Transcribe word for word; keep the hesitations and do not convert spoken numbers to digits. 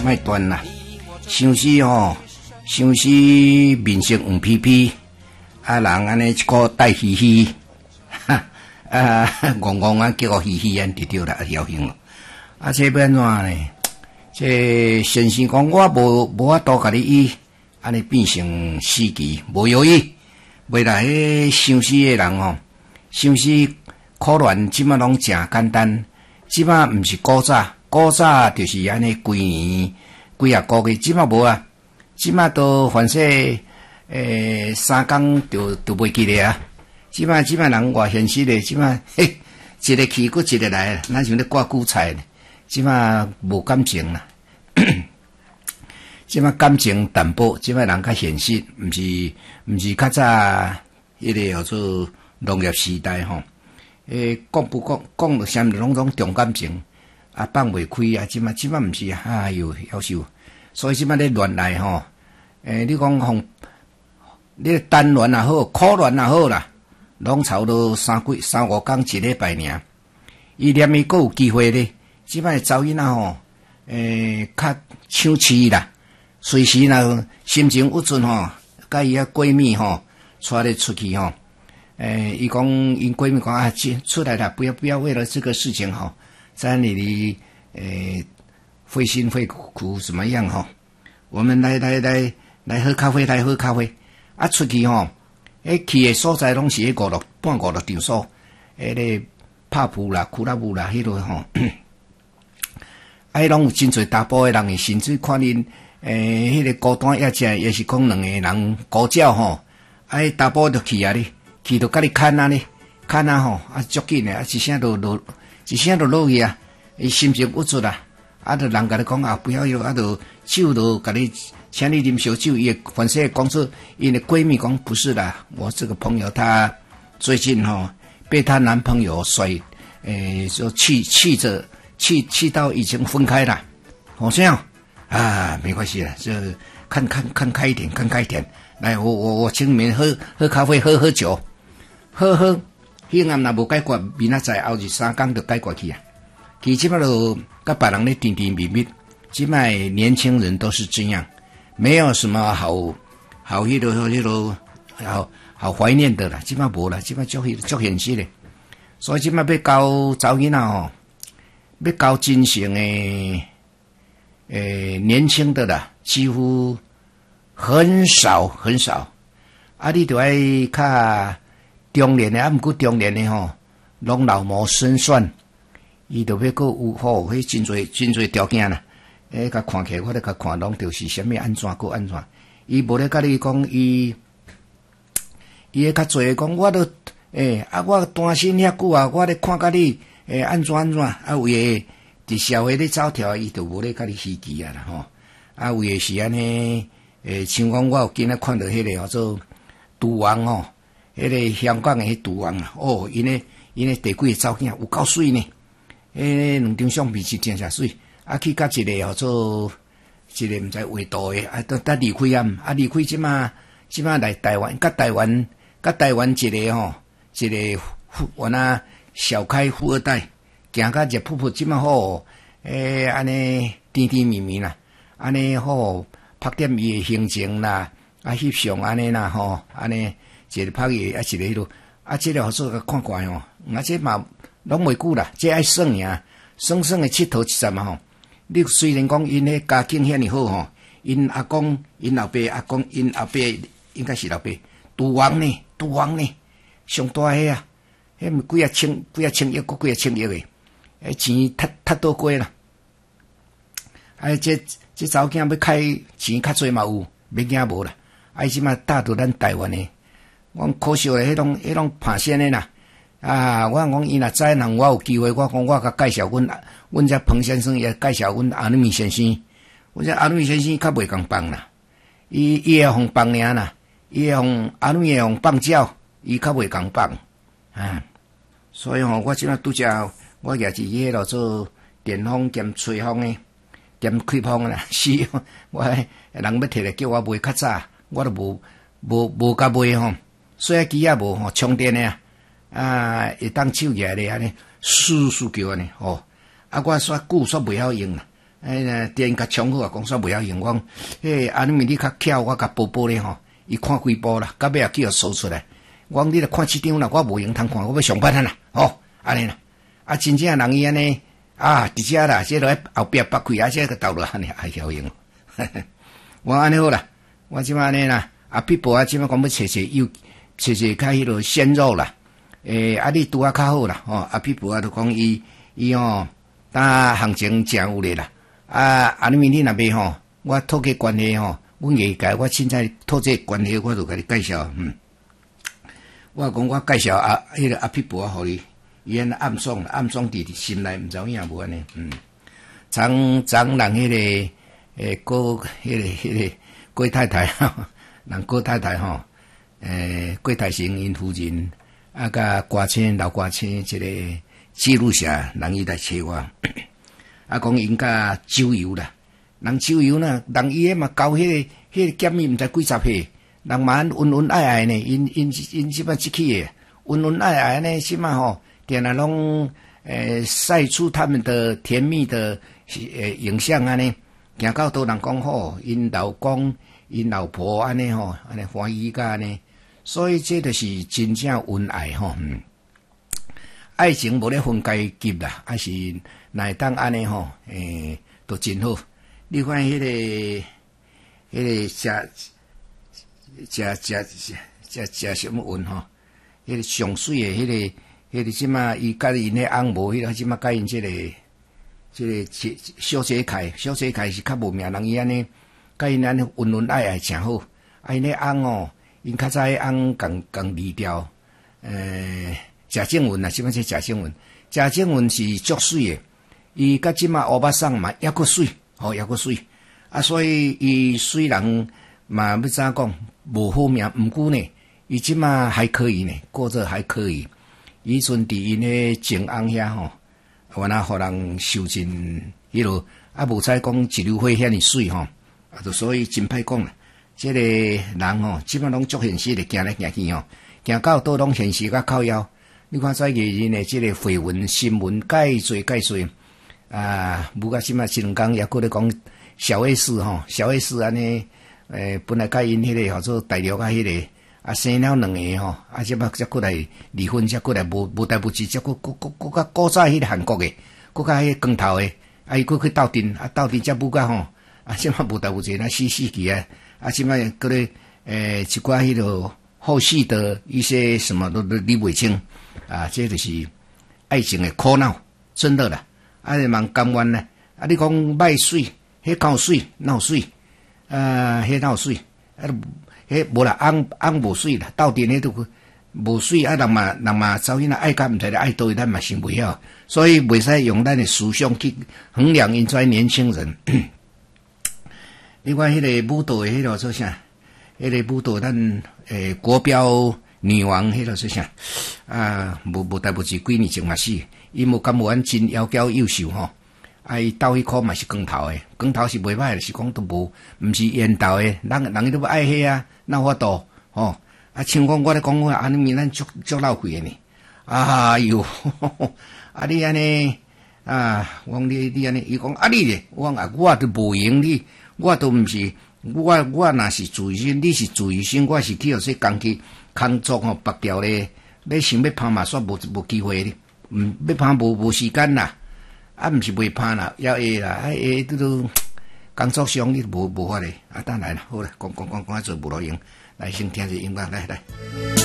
卖断啦。想死吼，想死面色黄皮皮，啊人安尼一个带嘻嘻，哈啊戆戆啊叫我嘻嘻安就对啦，侥幸咯。啊这要安怎呢？这先生讲我无无法度甲你医，安尼变成死期，无有医。未来迄想死诶人吼，想死可怜，即马拢诚简单。即马毋是古早，古早就是安尼规年几啊个月，即马无啊。即马都凡说诶三工就就袂记咧啊。即马即马人偌现实咧，即马嘿一个去过一个来，咱像咧挂韭菜咧。即马无感情啦。即马感情淡薄，即马人较现实，毋是毋是较早迄个叫做农业时代吼。诶，讲不讲讲啥物拢拢重感情，啊放袂开啊！即马即马毋是啊，哎哟，夭寿！所以即马咧乱来吼，诶，你讲互你单恋也好，可恋也好啦，拢差不多三几三五工一礼拜尔。伊念伊阁有机会咧，即摆查囡仔吼，诶，较抢饲啦。随时若心情郁准吼，甲伊啊闺蜜吼，带咧出去吼，诶，伊讲因闺蜜讲啊，出来了，不要不要为了这个事情吼，在那里诶费心费苦怎么样吼？我们来来来来喝咖啡，来喝咖啡，啊出去吼，诶去诶所在拢是迄五六半五六场所，迄个拍扑啦、库拉布啦，迄落吼，啊，迄拢有真侪大波诶人，甚至看恁。诶，迄、那个孤单也正也是讲两个人高照吼，啊，大波就去啊哩，去就甲你牵啊哩，牵啊吼，啊足紧诶，啊一声就落，一声就落去啊，伊心情郁出啦，啊，就人甲你讲啊，不要有，啊，就酒就甲你请你啉烧酒，伊反正讲出伊的闺蜜讲不是啦，我这个朋友她最近吼被她男朋友甩，诶，就气气着气气到已经分开了，好像。啊，没关系了，就看看看开一点，看开一点。来，我我我请你们喝喝咖啡，喝喝酒，喝喝。迄暗若无解决，明仔载后日三工就解决去啊。其即摆就甲别人咧甜甜蜜蜜，即摆年轻人都是这样，没有什么好好迄个迄个好好怀念的啦。即摆无啦，即摆足足现实咧。所以即摆要交查某囡仔吼，要交真诚诶。诶，年轻的啦，几乎很少很少。啊，你著爱较中年的，啊，毋过中年的吼，拢老谋深算，伊著要阁有好，迄真侪真侪条件啦。诶，甲看起来，我咧甲看拢就是啥物安怎阁安怎。伊无咧甲你讲，伊伊会较侪讲，我都诶啊，我单身遐久啊，我咧看甲你诶安怎安怎啊，为诶。伫社会咧走跳，伊就无咧甲你稀奇啊啦吼。啊，为诶是安尼，诶，像讲我有今仔看到迄个叫做赌王吼，迄个香港诶迄赌王啊，哦，因诶因诶第几个照片有够水呢？诶，两张相片是真正水。啊，去甲一个叫做一个毋知画图诶，啊，都得离开啊，啊，离开即马即马来台湾，甲台湾甲台湾一个吼，一个富我那小开富二代。行甲热噗噗，即么好？诶，安尼甜甜蜜蜜啦，安尼好拍点伊诶行程啦，啊翕相安尼啦吼，安尼一个拍伊啊一个迄落，啊即个好做个看怪吼，啊即嘛拢袂久啦，即爱算尔，算算诶佚佗一阵嘛吼。你虽然讲因迄家境遐尼好吼，因阿公、因老爸、阿公、因后爸应该是老爸，赌王呢，赌王呢，上大迄啊，迄毋几啊千、几啊千亿，搁几啊千亿诶。诶，钱忒忒多过啦！啊，这这查某囝要开钱较济嘛有，免惊无啦。啊，即马搭到咱台湾诶，我可惜诶，迄种迄种拍线诶啦。啊，我讲伊若知人，我有机会，我讲我甲介绍阮阮这彭先生，也介绍阮阿努米先生。阮这阿努米先生较袂共放啦，伊伊会互放尔啦，伊会互阿努米会互放鸟，伊较袂共放啊。所以吼，我即马拄则。我也是迄落做电风兼吹风诶，兼开风啦。是，我人要摕来叫我卖较早，我都无无无甲卖吼。水机也无吼，充电诶啊，啊，会当手举咧安尼，咻咻叫安尼吼。啊，我煞久煞袂晓用啦， 哎呀，电甲冲好啊，讲煞袂晓用，讲，迄安尼咪你较巧，我甲报报咧吼，伊看几部啦，到尾也叫我搜出来。我讲你来看这张啦，我无用通看，我要上班啊啦，吼，安尼啦。啊，真正人伊安尼啊，伫遮啦，这落喺后壁北开，啊，这个道路安尼还晓用。我安尼好啦，我即摆安尼啦，啊，比伯啊，即摆讲要找找有找找较迄落鲜肉啦，诶、欸，啊，你拄啊较好啦，吼，啊，比伯啊，就讲伊伊吼，当行情诚有咧啦，啊，安尼明天若要吼，我托个关系吼，阮业界我凊彩托这关系，我就甲你介绍，嗯。我讲我介绍啊，迄、那个阿皮伯互你，伊安暗爽暗爽伫心内，毋知影无安尼，嗯。常常人迄、那个诶郭迄、那个迄、那个郭太太吼，人郭太太吼，诶郭台成因夫人，啊甲歌星老歌星即个记录下，人伊来找我，啊讲因甲周游啦，人周游呢，人伊迄嘛交迄、那个迄、那个减伊毋知几十岁。人蛮恩恩爱爱呢，因因因即摆即起诶，恩恩爱爱呢，即摆吼，定来拢诶晒出他们的甜蜜的诶影像安尼，行到倒人讲好，因老公因老婆安尼吼，安尼欢喜甲安尼，所以这就是真正恩爱吼。嗯，爱情无咧分阶级啦，还是乃当安尼吼，诶，都真好。你看迄、那个迄、那个食。食食食食食什么运吼？迄个上水诶，迄个迄个即马伊甲因迄翁无，迄个即马甲因即个即个小姐开，小姐开是较无名人伊安尼，甲因安尼恩恩爱爱诚好。啊，因迄翁哦，因较早迄翁共共离掉，诶，贾静雯啊，即摆是贾静雯，贾静雯是足水诶，伊甲即马乌巴桑嘛，抑佫水，吼，抑佫水，啊，所以伊虽然嘛要怎讲？无好命，毋过呢，伊即马还可以呢，过着还可以。以前伫因迄静安遐吼，原来互人受尽迄落，啊无采讲一流花遐尼水吼，啊，就所以真歹讲啦。即、这个人吼，基本拢足现实的，行来行去吼，行到倒拢现实甲靠腰。你看在艺人的即个绯闻新闻，介侪介侪啊，无甲即马前两工也过咧讲小 S 吼，小 S 安尼。诶，本来甲因迄个叫做大陆啊，迄个啊生了两个吼，啊即摆则过来离婚，则过来无无代无志，则过过过过较古早迄个韩国诶，过较迄个光头诶，啊伊过去斗阵，啊斗阵则不甲吼，啊即摆无代无志，那死死去啊，啊即摆过咧诶一寡迄个后续的一些什么都都理袂清，啊，这就是爱情诶苦恼，真的啦，啊你蛮甘愿呢，啊你讲歹水，迄够水闹水。啊，迄闹水，啊，迄无啦，翁翁无水啦，斗阵迄都无水，啊，人嘛人嘛走去那爱甲毋知咧爱倒，咱嘛想袂晓，所以袂使用咱的思想去衡量因遮年轻人。你看迄个舞蹈的迄个做啥？迄个舞蹈咱诶国标女王迄个做啥？啊，无无代无志几年前嘛死，伊无敢无咱真窈窕优秀吼。啊，伊斗迄颗嘛是光头诶，光头是袂歹，是讲都无，毋是烟斗诶，人人伊都要爱迄啊，哪法度吼？啊，像讲我咧讲我安尼面咱足足老贵诶呢，啊哟，啊你安尼啊，我讲你你安尼，伊讲啊你咧，我讲啊我都无用你，我都毋是，我我若是自医生，你是自医生，我是去互说工去工作吼，白条咧，你想要拍嘛煞无无机会咧，毋要拍无无时间啦。啊，毋是袂拍啦，要会啦，啊会拄拄工作上你无无法咧，啊，等来啦，好啦，讲讲讲讲做无路用，来先听一下音乐，来来。